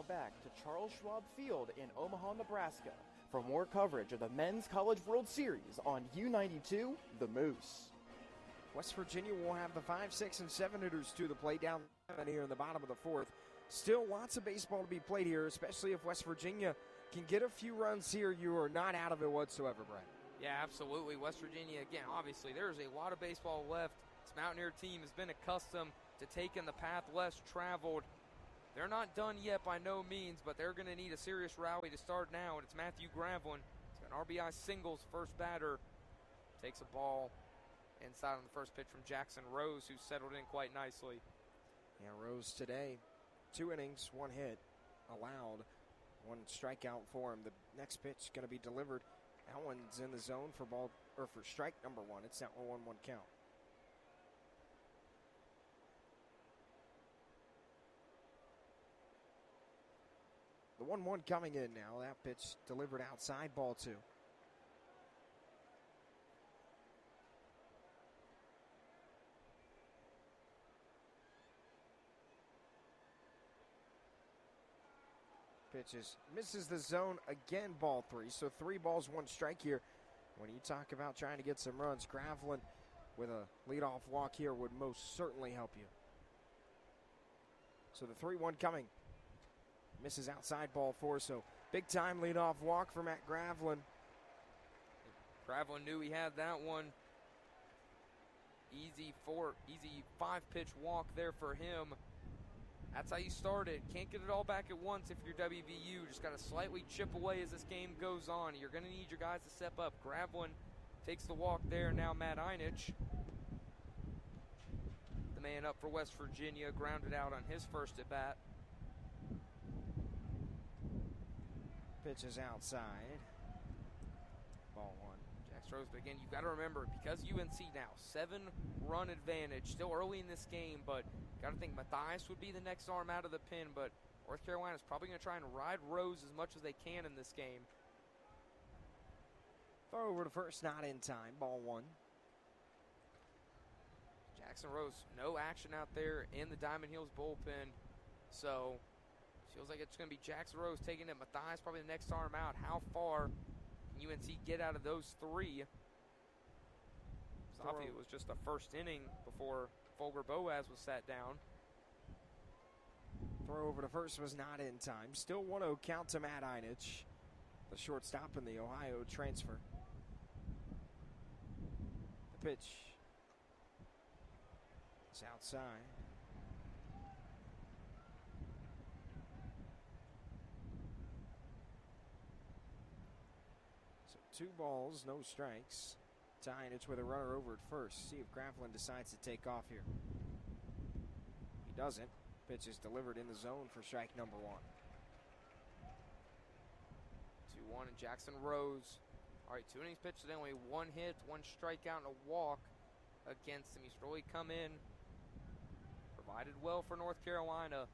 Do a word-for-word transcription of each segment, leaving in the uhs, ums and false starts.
back to Charles Schwab Field in Omaha, Nebraska for more coverage of the Men's College World Series on U ninety-two The Moose. West Virginia will have the five, six, and seven hitters to the plate down here in the bottom of the fourth. Still lots of baseball to be played here, especially if West Virginia can get a few runs here. You are not out of it whatsoever, Brett. Yeah, absolutely. West Virginia, again, obviously, there's a lot of baseball left. This Mountaineer team has been accustomed to taking the path less traveled. They're not done yet by no means, but they're going to need a serious rally to start now, and it's Matthew Gravelin. He's got an R B I singles, first batter. Takes a ball inside on the first pitch from Jackson Rose, who's settled in quite nicely. Yeah, Rose today, two innings, one hit, allowed, one strikeout for him. The next pitch going to be delivered. That one's in the zone for ball or for strike number one. It's that one one count. The one one coming in now. That pitch delivered outside, ball two. Pitches, misses the zone again, ball three. So three balls, one strike here. When you talk about trying to get some runs, Gravelin with a leadoff walk here would most certainly help you. So the three one coming. Misses outside, ball four. So big time leadoff walk for Matt Gravelin. Gravelin knew he had that one. Easy four, easy five pitch walk there for him. That's how you start it. Can't get it all back at once if you're W V U. Just got to slightly chip away as this game goes on. You're going to need your guys to step up. Gravelin takes the walk there. Now Matt Einich, the man up for West Virginia, grounded out on his first at bat. Pitches outside. Ball one. Jax Rose, but again, you've got to remember, because U N C now, seven-run advantage, still early in this game, but got to think Matthias would be the next arm out of the pen, but North Carolina's probably going to try and ride Rose as much as they can in this game. Throw over to first, not in time. Ball one. Jackson Rose, no action out there in the Diamond Hills bullpen, so feels like it's going to be Jackson Rose taking it. Matthias probably the next arm out. How far can U N C get out of those three? Obviously, it was just the first inning before Folger Boaz was sat down. Throw over to first was not in time. Still one oh count to Matt Einich, the shortstop in the Ohio transfer. The pitch is outside. So two balls, no strikes. Einich with a runner over at first. See if Gravelin decides to take off here. He doesn't. Pitch is delivered in the zone for strike number one. two one and Jackson Rose. All right, two innings pitched, only one hit, one strikeout, and a walk against him. He's really come in, provided well for North Carolina.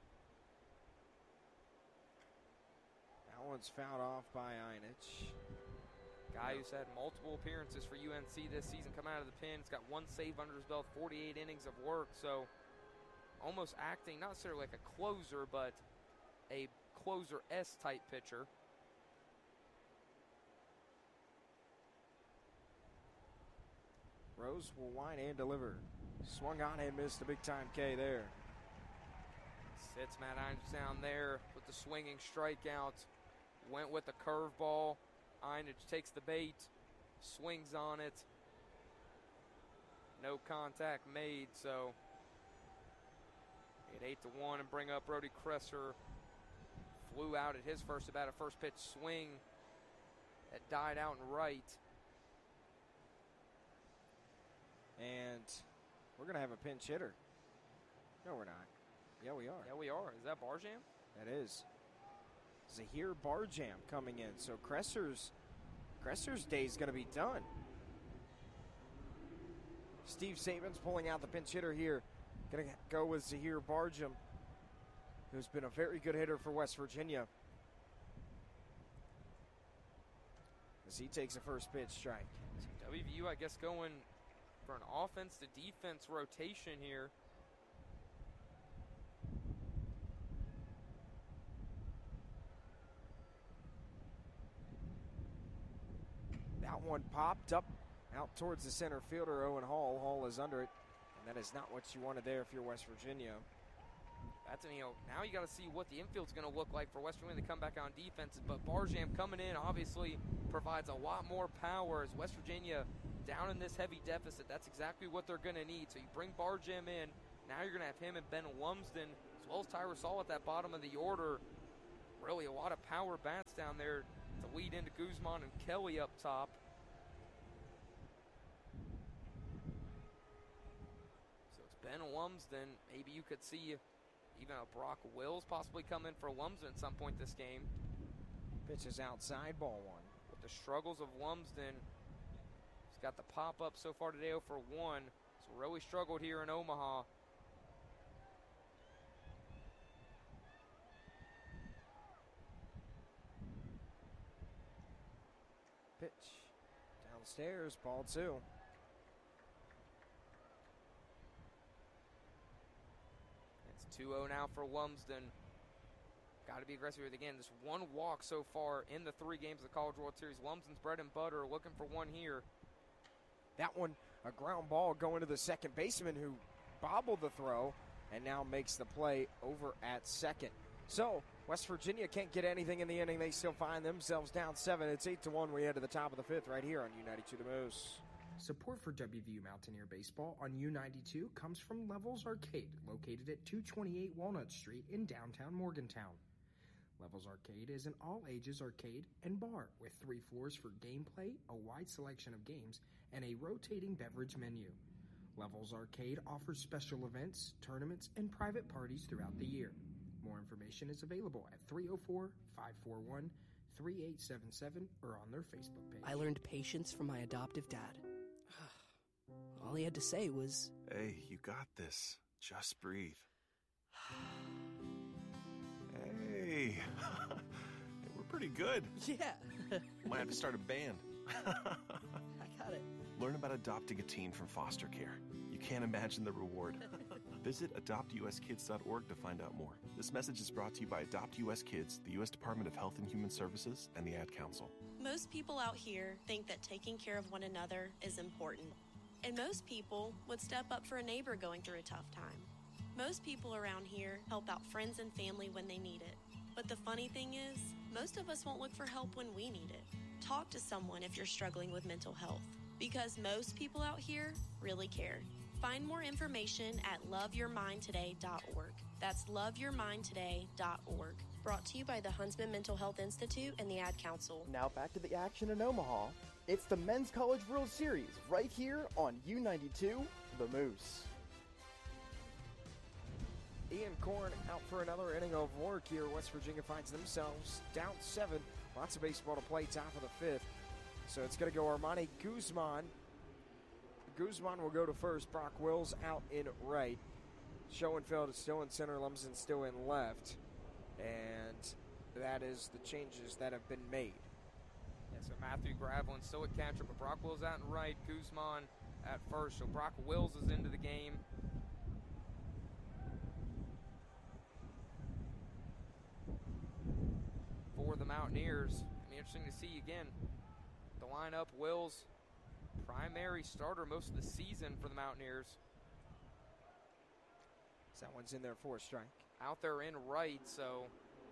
That one's fouled off by Einich. Guy who's had multiple appearances for U N C this season come out of the pen. He's got one save under his belt, forty-eight innings of work. So almost acting not necessarily like a closer, but a closer-S type pitcher. Rose will wind and deliver. Swung on and missed a big-time K there. Sits Matt Einich down there with the swinging strikeout. Went with the curveball. Einich takes the bait, swings on it. No contact made, so at eight to one and bring up Brody Kresser. Flew out at his first at bat, a first pitch swing that died out and right. And we're going to have a pinch hitter. No, we're not. Yeah, we are. Yeah, we are. Is that Barjam? That is. Zahir Barjam coming in. So Kresser's, Kresser's day is going to be done. Steve Saban's pulling out the pinch hitter here. Going to go with Zahir Barjam, who's been a very good hitter for West Virginia. As he takes a first pitch strike. So W V U, I guess, going for an offense to defense rotation here. one popped up out towards the center fielder, Owen Hall. Hall is under it, and that is not what you wanted there if you're West Virginia. That's, you know, now you got to see what the infield's going to look like for West Virginia to come back on defense. But Barjam coming in obviously provides a lot more power as West Virginia down in this heavy deficit. That's exactly what they're going to need. So you bring Barjam in. Now you're going to have him and Ben Lumsden, as well as Tyrus Hall at that bottom of the order. Really a lot of power bats down there to lead into Guzman and Kelly up top. So it's Ben Lumsden. Maybe you could see even a Brock Wills possibly come in for Lumsden at some point this game. Pitch is outside, ball one. With the struggles of Lumsden, he's got the pop-up so far today oh for one. So really struggled here in Omaha. Pitch downstairs, ball two. It's two oh now for Lumsden. Got to be aggressive with it again. Just one walk so far in the three games of the College World Series. Lumsden's bread and butter, looking for one here. That one, a ground ball going to the second baseman who bobbled the throw and now makes the play over at second. So, West Virginia can't get anything in the inning. They still find themselves down seven. It's eight to one. We head to the top of the fifth right here on U ninety-two The Moose. Support for W V U Mountaineer Baseball on U ninety-two comes from Levels Arcade, located at two twenty-eight Walnut Street in downtown Morgantown. Levels Arcade is an all-ages arcade and bar with three floors for gameplay, a wide selection of games, and a rotating beverage menu. Levels Arcade offers special events, tournaments, and private parties throughout the year. More information is available at three oh four, five four one, three eight seven seven or on their Facebook page. I learned patience from my adoptive dad. All he had to say was, "Hey, you got this. Just breathe." Hey, we're pretty good. yeah. Might have to start a band. I got it. Learn about adopting a teen from foster care. You can't imagine the reward. Visit adopt u s kids dot org to find out more. This message is brought to you by Adopt U S Kids, the U S Department of Health and Human Services, and the Ad Council. Most people out here think that taking care of one another is important. And most people would step up for a neighbor going through a tough time. Most people around here help out friends and family when they need it. But the funny thing is, most of us won't look for help when we need it. Talk to someone if you're struggling with mental health, because most people out here really care. Find more information at love your mind today dot org. That's love your mind today dot org. Brought to you by the Huntsman Mental Health Institute and the Ad Council. Now back to the action in Omaha. It's the Men's College World Series right here on U ninety-two The Moose. Ian Korn out for another inning of work here. West Virginia finds themselves down seven. Lots of baseball to play, top of the fifth. So it's going to go Armani Guzman. Guzman will go to first. Brock Wills out in right. Schoenfeld is still in center. Lumsden still in left. And that is the changes that have been made. Yeah, so Matthew Gravelin still at catcher, but Brock Wills out in right. Guzman at first. So Brock Wills is into the game. For the Mountaineers. It'll be interesting to see again the lineup. Wills, primary starter most of the season for the Mountaineers. So that one's in there for a strike. Out there in right, so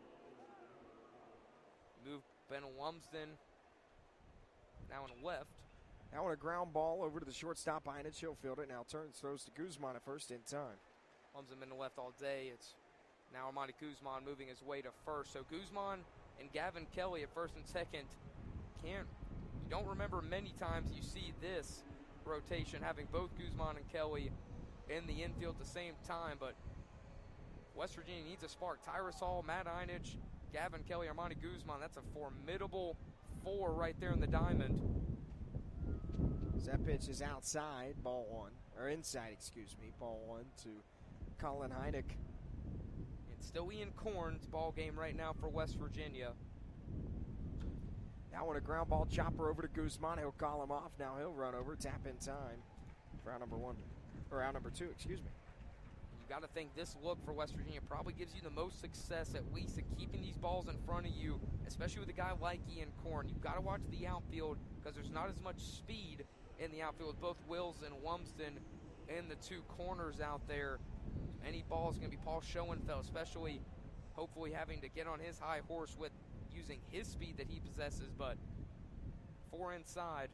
move Ben Lumsden now in left. Now on a ground ball over to the shortstop behind it. She'll field it. Now turns, throws to Guzman at first in time. Lumsden been to left all day. It's now Armani Guzman moving his way to first. So Guzman and Gavin Kelly at first and second. Can't, you don't remember many times you see this rotation having both Guzman and Kelly in the infield at the same time, but West Virginia needs a spark. Tyrus Hall, Matt Einich, Gavin Kelly, Armani Guzman. That's a formidable four right there in the diamond. As that pitch is outside, ball one, or inside, excuse me, ball one to Colin Heineck. It's still Ian Korn's ball game right now for West Virginia. Now on a ground ball chopper over to Guzman. He'll call him off. Now he'll run over, tap in time for out number one, or out number two, excuse me. You got to think this look for West Virginia probably gives you the most success, at least, at keeping these balls in front of you, especially with a guy like Ian Korn. You've got to watch the outfield because there's not as much speed in the outfield with both Wills and Lumsden in the two corners out there. Any ball is going to be Paul Schoenfeld, especially hopefully having to get on his high horse with using his speed that he possesses, but four inside.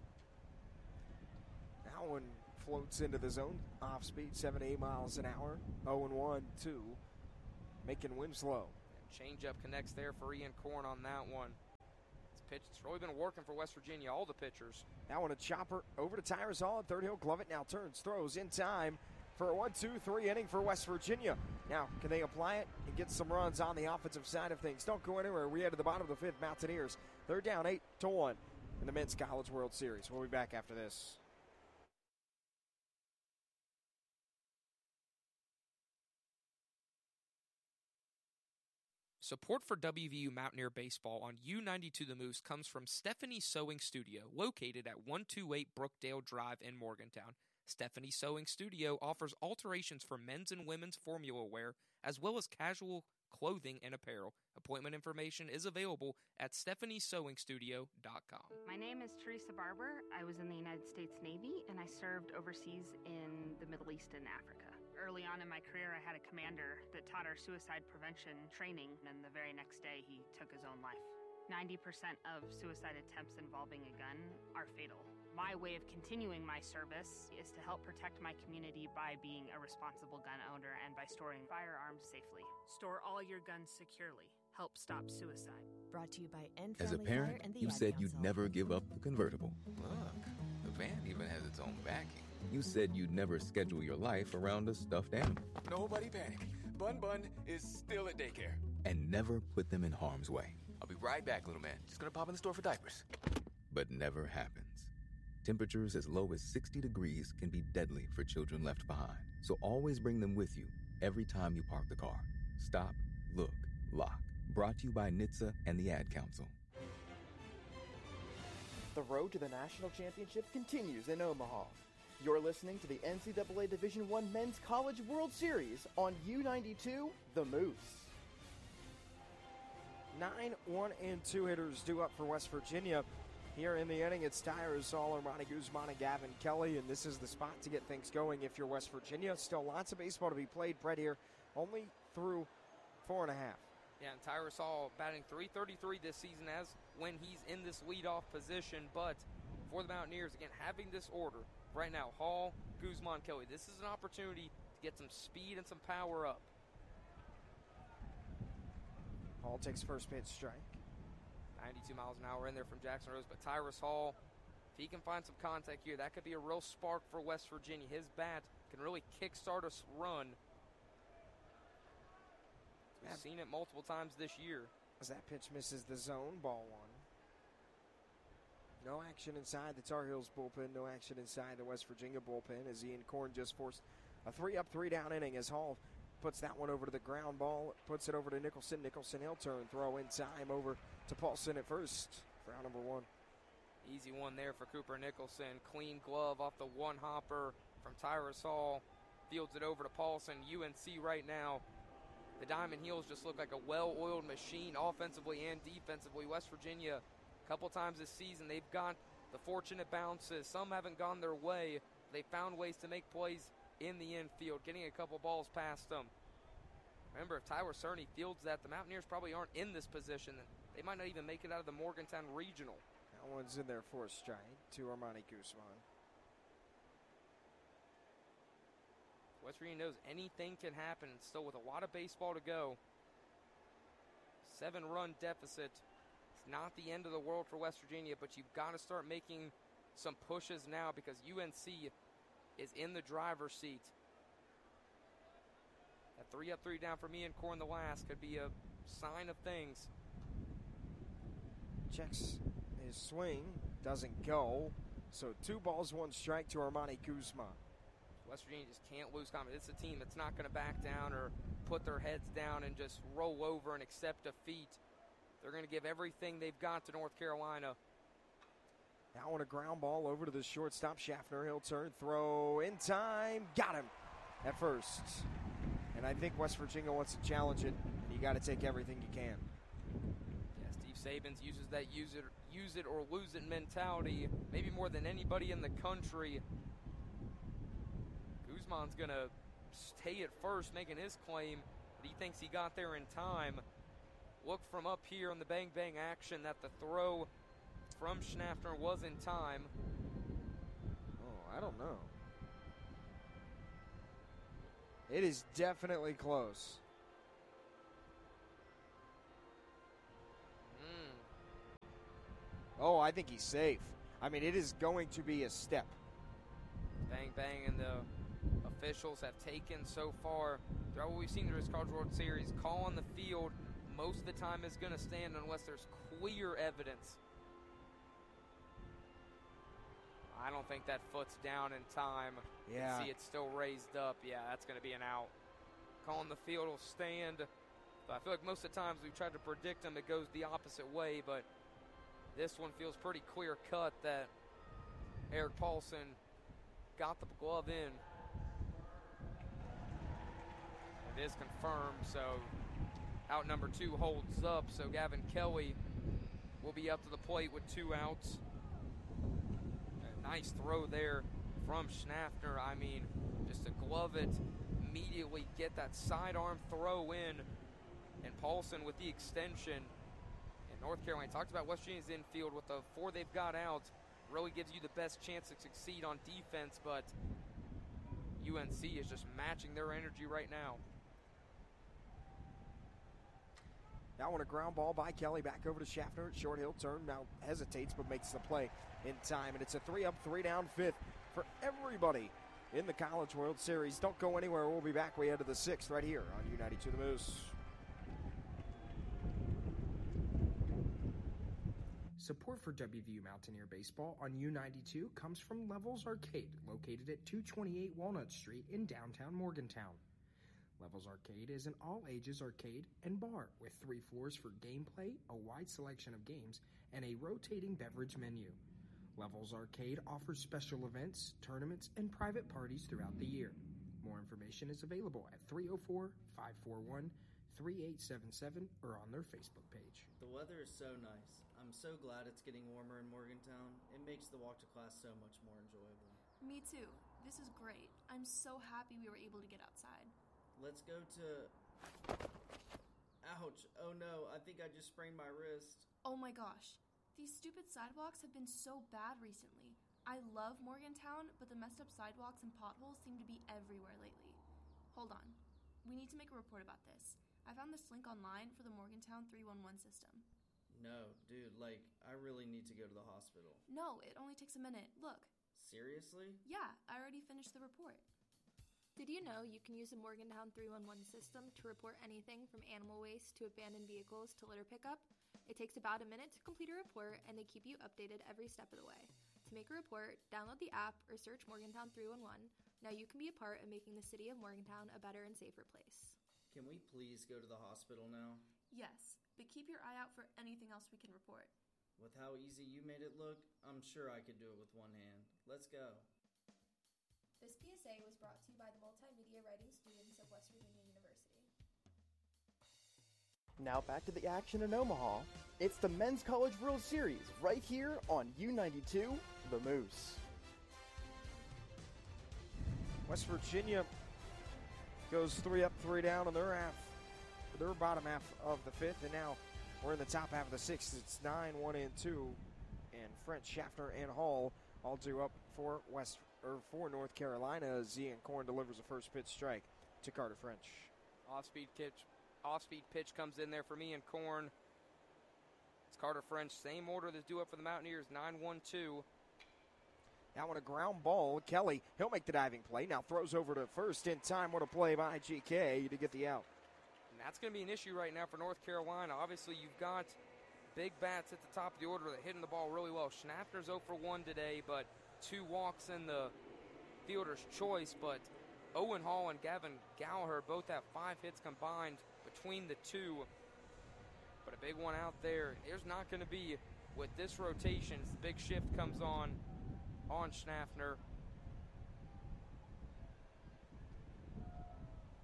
That one floats into the zone. Off speed, seven to eight miles an hour. oh and one, two. Making Winslow. Changeup connects there for Ian Korn on that one. This pitch, it's really been working for West Virginia, all the pitchers. That one a chopper over to Tyrus Hall at third. He'll glove it now, turns, throws in time for a one two three inning for West Virginia. Now, can they apply it and get some runs on the offensive side of things? Don't go anywhere. We head to the bottom of the fifth. Mountaineers, they're down eight to one in the Men's College World Series. We'll be back after this. Support for W V U Mountaineer Baseball on U ninety-two The Moose comes from Stephanie Sewing Studio, located at one twenty-eight Brookdale Drive in Morgantown. Stephanie Sewing Studio offers alterations for men's and women's formula wear, as well as casual clothing and apparel. Appointment information is available at stephanie sewing studio dot com. My name is Teresa Barber. I was in the United States Navy, and I served overseas in the Middle East and Africa. Early on in my career, I had a commander that taught our suicide prevention training, and the very next day, he took his own life. ninety percent of suicide attempts involving a gun are fatal. My way of continuing my service is to help protect my community by being a responsible gun owner and by storing firearms safely. Store all your guns securely. Help stop suicide. Brought to you by End As a Family parent, Fire and the you Ad said Council. you'd never give up the convertible. Look, the van even has its own backing. You said you'd never schedule your life around a stuffed animal. Nobody panic. Bun Bun is still at daycare. And never put them in harm's way. I'll be right back, little man. Just gonna pop in the store for diapers. But never happens. Temperatures as low as sixty degrees can be deadly for children left behind. So always bring them with you every time you park the car. Stop, look, lock. Brought to you by N H T S A and the Ad Council. The road to the national championship continues in Omaha. You're listening to the N C double A Division I Men's College World Series on U ninety-two The Moose. Nine, one, and two hitters due up for West Virginia. Here in the inning, it's Tyrus Hall, Ronnie Guzman, and Gavin Kelly, and this is the spot to get things going if you're West Virginia. Still lots of baseball to be played. Brett here only through four and a half. Yeah, and Tyrus Hall batting three thirty-three this season as when he's in this leadoff position, but for the Mountaineers, again, having this order right now, Hall, Guzman, Kelly, this is an opportunity to get some speed and some power up. Hall takes first pitch strike. ninety-two miles an hour in there from Jackson Rose, but Tyrus Hall, if he can find some contact here, that could be a real spark for West Virginia. His bat can really kickstart a run. We've seen it multiple times this year. As that pitch misses the zone, ball one. No action inside the Tar Heels bullpen, no action inside the West Virginia bullpen as Ian Korn just forced a three up, three down inning as Hall puts that one over to the ground ball, puts it over to Nicholson. Nicholson, he'll turn, throw in time over to Paulson at first for out number one. Easy one there for Cooper Nicholson. Clean glove off the one hopper from Tyrus Hall. Fields it over to Paulson. U N C right now, the Diamond Heels just look like a well-oiled machine offensively and defensively. West Virginia, a couple times this season, they've got the fortunate bounces. Some haven't gone their way. They found ways to make plays in the infield, getting a couple balls past them. Remember, if Tyler Cerny fields that, the Mountaineers probably aren't in this position. They might not even make it out of the Morgantown Regional. That one's in there for a strike to Armani Guzman. West Virginia knows anything can happen, still with a lot of baseball to go. Seven-run deficit. It's not the end of the world for West Virginia, but you've got to start making some pushes now because U N C is in the driver's seat. That three up, three down for Ian Korn the last could be a sign of things. Checks his swing, doesn't go. So two balls, one strike to Armani Guzman. West Virginia just can't lose confidence. It's a team that's not going to back down or put their heads down and just roll over and accept defeat. They're going to give everything they've got to North Carolina. Now on a ground ball over to the shortstop, Schaffner. He'll turn, throw in time. Got him at first. And I think West Virginia wants to challenge it. You got to take everything you can. Yeah, Steve Sabins uses that use it, use it or lose it mentality, maybe more than anybody in the country. Guzman's going to stay at first, making his claim, but he thinks he got there in time. Look from up here on the bang-bang action that the throw from Schnaffner was in time. Oh, I don't know. It is definitely close. Mm. Oh, I think he's safe. I mean, it is going to be a step. Bang, bang, and the officials have taken so far throughout what we've seen through this College World Series. Call on the field most of the time is going to stand unless there's clear evidence. I don't think that foot's down in time. Yeah. See, it's still raised up. Yeah, that's going to be an out. Call on the field will stand. But I feel like most of the times we've tried to predict them, it goes the opposite way. But this one feels pretty clear cut that Eric Paulson got the glove in. It is confirmed, so out number two holds up, so Gavin Kelly will be up to the plate with two outs. A nice throw there from Schnaffner. I mean, just to glove it, immediately get that sidearm throw in, and Paulson with the extension. And North Carolina talked about West Virginia's infield with the four they've got out. Really gives you the best chance to succeed on defense, but U N C is just matching their energy right now. Now on a ground ball by Kelly, back over to Schaffner. Short hill turn, now hesitates but makes the play in time. And it's a three up, three down fifth for everybody in the College World Series. Don't go anywhere. We'll be back. We head to the sixth right here on U ninety-two The Moose. Support for W V U Mountaineer Baseball on U ninety-two comes from Levels Arcade, located at two twenty-eight Walnut Street in downtown Morgantown. Levels Arcade is an all-ages arcade and bar with three floors for gameplay, a wide selection of games, and a rotating beverage menu. Levels Arcade offers special events, tournaments, and private parties throughout the year. More information is available at three oh four, five four one, three eight seven seven or on their Facebook page. The weather is so nice. I'm so glad it's getting warmer in Morgantown. It makes the walk to class so much more enjoyable. Me too. This is great. I'm so happy we were able to get outside. Let's go to... Ouch. Oh no, I think I just sprained my wrist. Oh my gosh. These stupid sidewalks have been so bad recently. I love Morgantown, but the messed up sidewalks and potholes seem to be everywhere lately. Hold on. We need to make a report about this. I found this link online for the Morgantown three one one system. No, dude, like, I really need to go to the hospital. No, it only takes a minute. Look. Seriously? Yeah, I already finished the report. Did you know you can use a Morgantown three one one system to report anything from animal waste to abandoned vehicles to litter pickup? It takes about a minute to complete a report, and they keep you updated every step of the way. To make a report, download the app or search Morgantown three one one. Now you can be a part of making the city of Morgantown a better and safer place. Can we please go to the hospital now? Yes, but keep your eye out for anything else we can report. With how easy you made it look, I'm sure I could do it with one hand. Let's go. This P S A was brought to you by the multimedia writing students of West Virginia University. Now back to the action in Omaha. It's the Men's College World Series right here on U ninety-two The Moose. West Virginia goes three up, three down on their half, their bottom half of the fifth, and now we're in the top half of the sixth. It's nine, one, and two, and French, Schaffner, and Hall all due up for West or for North Carolina as Ian Korn delivers a first pitch strike to Carter French. Off-speed pitch, off-speed pitch comes in there for me and Korn. It's Carter French, same order that's due up for the Mountaineers, nine one two. Now on a ground ball, Kelly, he'll make the diving play. Now throws over to first in time. What a play by G K to get the out. And that's going to be an issue right now for North Carolina. Obviously, you've got big bats at the top of the order that are hitting the ball really well. Schnaffner's oh for one today, but two walks in the fielder's choice. But Owen Hall and Gavin Gallagher both have five hits combined between the two. But a big one out there. There's not going to be, with this rotation, the big shift comes on on Schnaffner.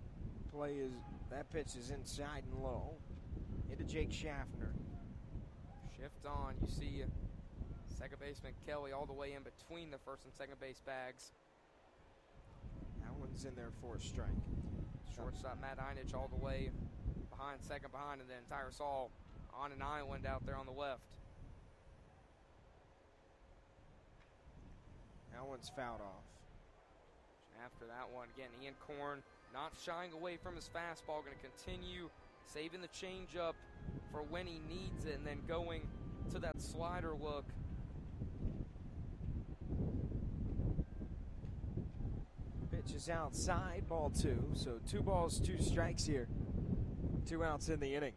Play is, that pitch is inside and low into Jake Schaffner. Shift on. You see second baseman Kelly all the way in between the first and second base bags. That one's in there for a strike. Shortstop Matt Einich all the way behind, second behind, and then Tyrus Hall on an island out there on the left. That one's fouled off. After that one, again, Ian Korn not shying away from his fastball, going to continue saving the changeup for when he needs it, and then going to that slider look. Pitch is outside, ball two. So two balls, two strikes here. Two outs in the inning.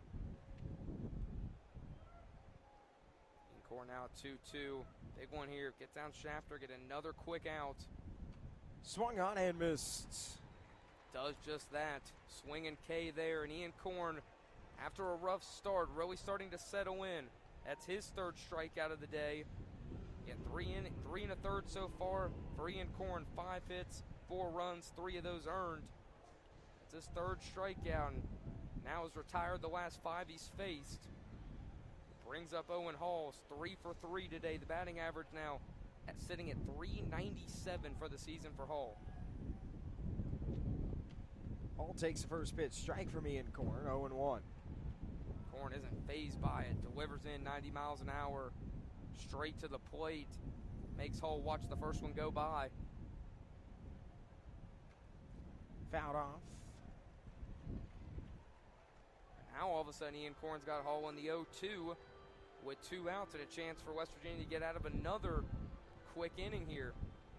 Ian Korn now two two. Big one here. Get down Shafter, get another quick out. Swung on and missed. Does just that. Swinging K there, and Ian Korn, after a rough start, really starting to settle in. That's his third strikeout of the day. Yeah, three in, three and a third so far for Ian Korn. Five hits, four runs, three of those earned. It's his third strikeout, and now has retired the last five he's faced. Brings up Owen Hall, three for three today. The batting average now at sitting at three ninety-seven for the season for Hall. Hall takes the first pitch. Strike from Ian Korn, oh and one. Korn isn't phased by it. Delivers in ninety miles an hour. Straight to the plate. Makes Hall watch the first one go by. Fouled off. Now all of a sudden Ian Korn's got Hall in the oh two with two outs and a chance for West Virginia to get out of another quick inning here.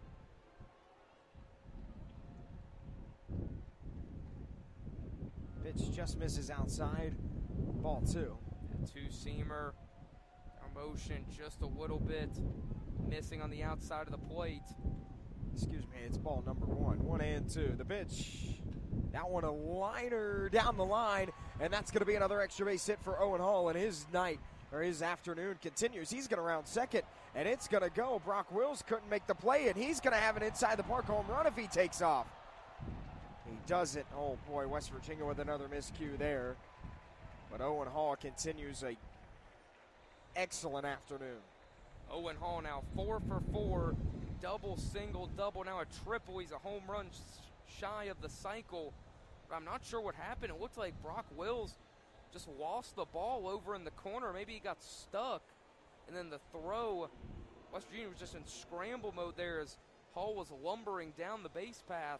Pitch just misses outside. Ball two. That two-seamer. Motion just a little bit. Missing on the outside of the plate. Excuse me, it's ball number one. One and two. The pitch. That one a liner down the line. And that's going to be another extra base hit for Owen Hall. And his night, or his afternoon continues. He's going to round second. And it's going to go. Brock Wills couldn't make the play. And he's going to have an inside the park home run if he takes off. He doesn't. Oh boy, West Virginia with another miscue there. But Owen Hall continues a excellent afternoon. Owen Hall now four for four. Double, single, double, now a triple. He's a home run shy of the cycle. But I'm not sure what happened. It looked like Brock Wills just lost the ball over in the corner. Maybe he got stuck. And then the throw, West Virginia was just in scramble mode there as Hall was lumbering down the base path.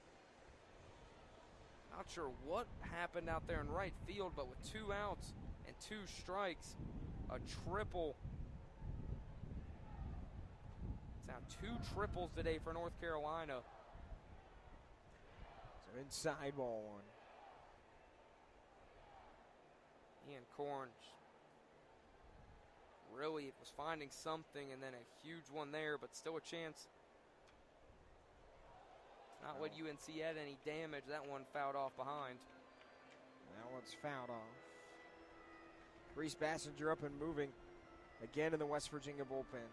Not sure what happened out there in right field, but with two outs and two strikes, a triple. It's now two triples today for North Carolina. So inside ball one. Ian Korn really was finding something, and then a huge one there, but still a chance. Not let U N C add any damage. That one fouled off behind. That one's fouled off. Reese Bassinger up and moving again in the West Virginia bullpen.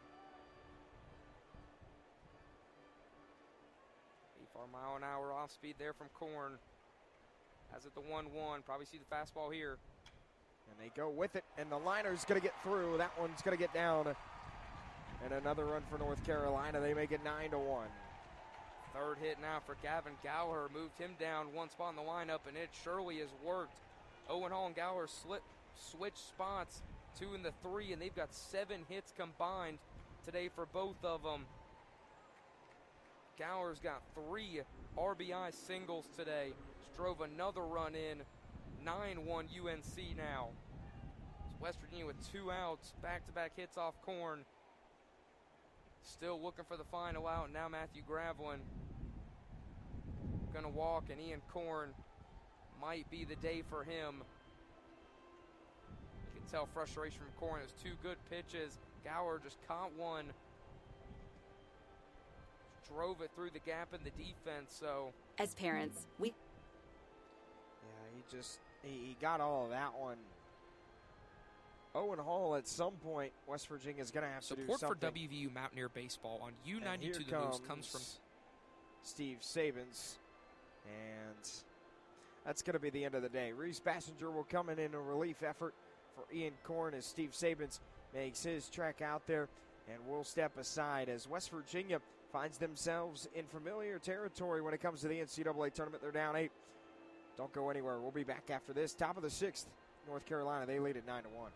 eighty-four mile an hour off speed there from Korn. Has it the one one. Probably see the fastball here. And they go with it, and the liner's going to get through. That one's going to get down. And another run for North Carolina. They make it nine to one. Third hit now for Gavin Gower. Moved him down one spot in the lineup, and it surely has worked. Owen Hall and Gower slip, switch spots, two and the three, and they've got seven hits combined today for both of them. Gower's got three R B I singles today. Just drove another run in. nine one U N C now. It's West Virginia with two outs. Back-to-back hits off Korn. Still looking for the final out. Now Matthew Gravelin going to walk, and Ian Korn might be the day for him. You can tell frustration from Korn. It was two good pitches. Gower just caught one. Drove it through the gap in the defense. So as parents, we... Yeah, he just, he, he got all of that one. Owen Hall, at some point, West Virginia's going to have to do something. Support for W V U Mountaineer Baseball on U ninety-two The Moose comes from Steve Sabins. And that's going to be the end of the day. Reese Bassinger will come in in a relief effort for Ian Korn as Steve Sabins makes his trek out there and will step aside as West Virginia finds themselves in familiar territory when it comes to the N C double A tournament. They're down eight. Don't go anywhere. We'll be back after this. Top of the sixth, North Carolina. They lead at nine to one.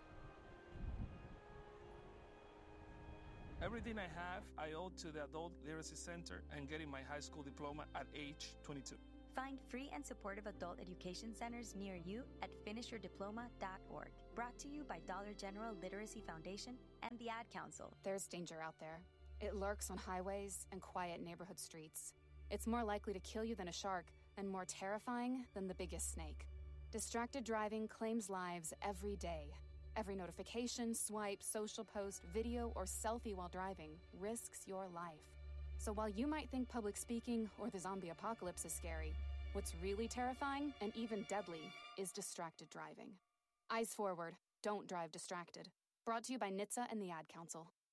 Everything I have, I owe to the Adult Literacy Center and getting my high school diploma at age twenty-two. Find free and supportive adult education centers near you at finish your diploma dot org. Brought to you by Dollar General Literacy Foundation and the Ad Council. There's danger out there. It lurks on highways and quiet neighborhood streets. It's more likely to kill you than a shark and more terrifying than the biggest snake. Distracted driving claims lives every day. Every notification, swipe, social post, video, or selfie while driving risks your life. So while you might think public speaking or the zombie apocalypse is scary, what's really terrifying and even deadly is distracted driving. Eyes forward. Don't drive distracted. Brought to you by N H T S A and the Ad Council.